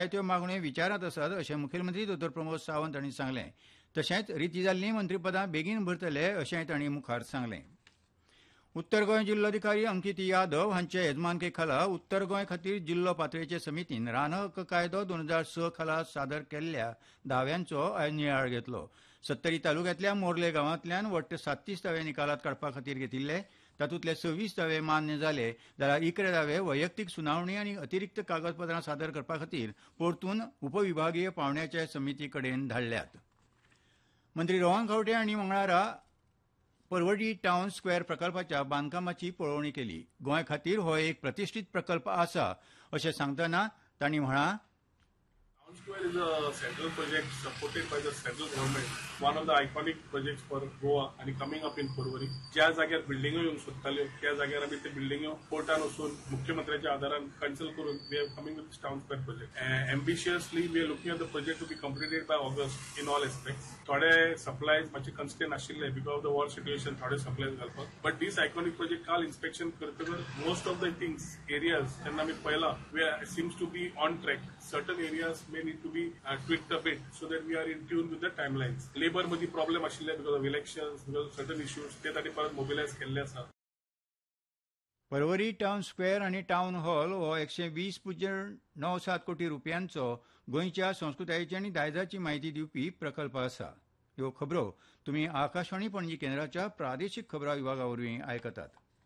त्यो मागण्यो विचारांत आसात अशें मुखेलमंत्री दोतोर प्रमोद सावंत हांणी सांगलें. तशेंच रिती जाल्लीं मंत्रीपदां बेगीन भरतले अशेंय तांणी मुखार सांगलें. उत्तर गोंय जिल्लोधिकारी अंकीत यादव हांचे येजमानके खाला उत्तर गोंय खातीर जिल्लो पातळीचे समितीन रान हक्क कायदो 2006 खाला सादर केल्ल्या दाव्यांचो आयज नियाळ घेतलो. 70 तालुक्यांतल्या मोर्ले गांवांतल्यान वट्ट 37 दावे निकालात काडपा खातीर घेतिल्ले. तातूंतले 26 दावे मान्य जाले जाल्यार इकरे दावे वैयक्तीक सुनावणी आनी अतिरिक्त कागदपत्रां सादर करपा खातीर परतून उपविभागीय पावंड्याचे समिती कडेन धाडल्यात. मंत्री रोहन खंवटे हांणी मंगळारा पर्वरी टावन स्क्वेअर प्रकल्पाच्या बांदकामाची पळोवणी केली. गोंय खातीर हो एक प्रतिश्ठीत प्रकल्प आसा अशें सांगतना तांणी म्हळां, Town Square is a central project supported by the central government, one of the iconic projects for Goa and coming up in Porvorim. ज्या जाग्यार बिल्डिंगो येवंक सोदताल्यो त्या जाग्यार आमी ते बिल्डिंगो कोर्टान वचून मुख्यमंत्र्याच्या आदारान कन्सल करून we are coming with this town square project. Ambitiously we are looking at the project to be completed by August in all aspects. थोडे सप्लायज मातशे कन्स्टेंट आशिल्ले because of the war situation थोडे सप्लायज घालपाक. बट दीस आयकॉनिक प्रोजेक्ट काल इन्स्पेक्शन करतकर most of the things areas जेन्ना आमी पळयला we CIMS to be on track. Certain areas may need to be tweaked a bit so that we are in tune with the timelines. Labor मध्ये problem आशिल्ले because of elections, because of certain issues, ते ताणी परत mobilize केल्ले आसा. Porvorim town square आनी town hall हो 120.97 कोटी रुपयांचो गोंयच्या संस्कृतायेची आनी दायजाची म्हायती दिवपी प्रकल्प आसा. ह्यो खबरो तुमी आकाशवाणी पणजी केंद्राच्या प्रादेशीक खबरां विभागा वरवीं आयकतात.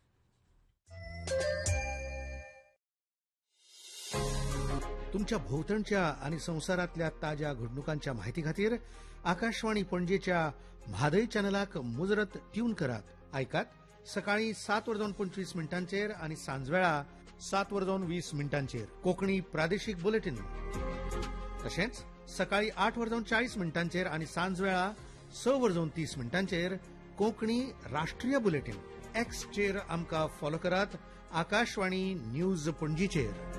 तुमच्या भोवतणच्या आणि संवसारातल्या ताज्या घडणुकांच्या माहिती खातीर आकाशवाणी पणजेच्या म्हादय चॅनलाक मुजरत ट्यून करात. आयकात सकाळी 7:25 आणि सांजवेळा 7:20 कोंकणी प्रादेशीक बुलेटिन. तशेंच सकाळी 8:40 आणि सांजवेळा 6:30 कोंकणी राष्ट्रीय बुलेटिन. एक्सचेर आमकां फॉलो करात. आकाशवाणी न्यूज पणजीचेर.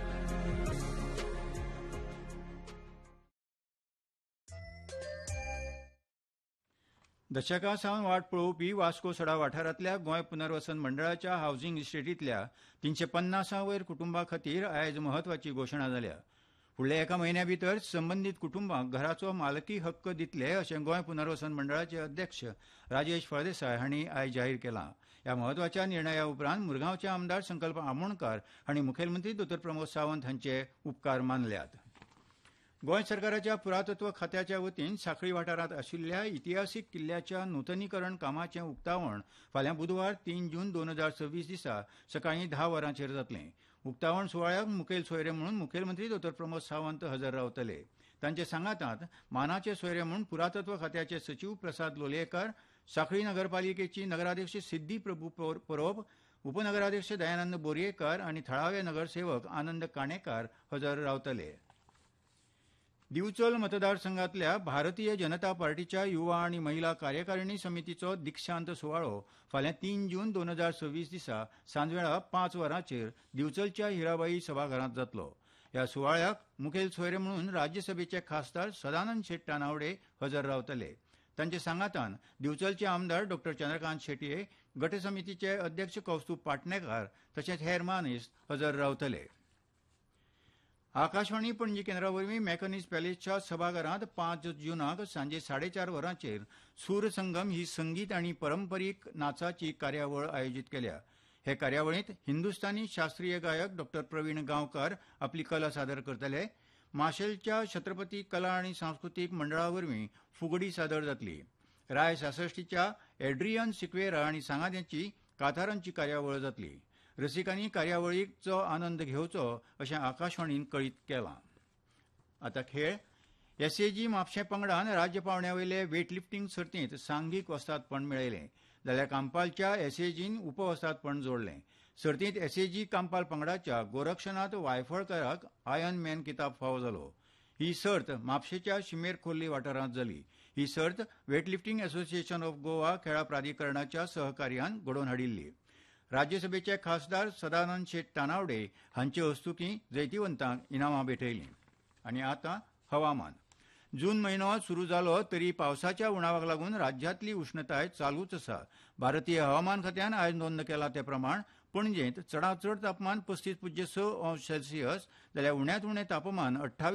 दशका सावन वाट पळोवपी वास्को सडा वाठारांतल्या गोंय पुनर्वसन मंडळाच्या हावसिंग इस्टेटींतल्या 350 वयर कुटुंबां खातीर आयज म्हत्वाची घोशणा जाल्या. फुडल्या एका म्हयन्या भितर संबंदीत कुटुंबांक घराचो मालकी हक्क दितले अशें गोंय पुनर्वसन मंडळाचे अध्यक्ष राजेश फळदेसाय हांणी आयज जाहीर केलां. ह्या म्हत्वाच्या निर्णया उपरांत मुरगांवचे आमदार संकल्प आमोणकार हांणी मुखेलमंत्री दोतोर प्रमोद सावंत हांचे उपकार मानल्यात. गोंय सरकाराच्या पुरातत्व खात्याच्या वतीन सांखळी वाठारांत आशिल्ल्या इतिहासीक किल्ल्याच्या नूतनीकरण कामाचें उक्तावण फाल्यां बुधवार 3 जून 2026 दिसा सकाळीं 10 वरांचेर जातलें. उक्तावण सुवाळ्याक मुखेल सोयरे म्हणून मुखेलमंत्री दोतोर प्रमोद सावंत हजर रावतले. तांचे सांगातांत मानाचे सोयरे म्हणून पुरातत्व खात्याचे सचिव प्रसाद लोलयेकार, सांखळी नगरपालिकेची नगराध्यक्ष सिद्धी प्रभू परब, उपनगराध्यक्ष दयानंद बोरयेकार आनी थळावे नगरसेवक आनंद काणेकार हजर रावतले. दिवचल मतदारसंघातल्या भारतीय जनता पार्टीच्या युवा आनी महिला कार्यकारिणी समितीचो दिक्षांत सुवाळो फाल्यां 3 जून 2026 दिसा सांजवेळा 5 वरांचेर दिवचलच्या हिराबाई सभाघरांत जातलो. ह्या सुवाळ्याक मुखेल सोयरे म्हणून राज्यसभेचे खासदार सदानंद शेट तानावडे हजर रावतले. तांचे सांगातान दिवचलचे आमदार डॉ चंद्रकांत शेटये, गट समितीचे अध्यक्ष कौस्तुभ पाटणेकार तशेंच हेर मानेस्त हजर रावतले. आकाशवाणी पणजी केंद्रा वरवीं मॅकनीज पॅलेसच्या सभाघरांत 5 जूनाक सांजे 4:30 वरांचेर सूर संगम ही संगीत आनी पारंपरीक नाचाची कार्यावळ आयोजीत केल्या. हे कार्यावळींत हिंदुस्थानी शास्त्रीय गायक डॉ प्रवीण गांवकार आपली कला सादर करतले. माशेलच्या छत्रपती कला आनी सांस्कृतीक मंडळा वरवीं फुगडी सादर जातली. राय 66च्या एड्रियन सिक्वेरा आनी सांगाद्याची कांतारांची कार्यावळ जातली. रसिकांनी कार्यावळीचो आनंद घेवचो अशें आकाशवाणीन कळीत केलां. आतां खेळ. एसएजी म्हापशें पंगडान राज्य पावंड्यावयले वेटलिफ्टिंग सर्तींत सांघीक वस्तादपण मेळयलें जाल्यार कांपालच्या एसएजीन उपवस्तादपण जोडलें. सर्तींत एसएजी कांपाल पंगडाच्या गोरक्षनाथ वायफळकाराक आयर्न मॅन किताब फावो जालो. ही सर्त म्हापशेच्या शिमेर खोर्ली वाठारांत जाली. ही सर्त वेटलिफ्टिंग असोसिएशन ऑफ गोवा खेळा प्राधिकरणाच्या सहकार्यान घडोवन हाडिल्ली. राज्यसभेचे खासदार सदानंद शेट तानावडे हांचे हस्तुकीं जैतिवंतांक इनामां भेटयलीं. आनी आतां हवामान. जून म्हयनो सुरू जालो तरी पावसाच्या उणावाक लागून राज्यांतली उश्णताय चालूच आसा. भारतीय हवामान खात्यान आयज नोंद केला ते प्रमाण पणजेंत चडांत चड तापमान 35.6 अंश सेल्सियस जाल्यार उण्यांत उणें तापमान 28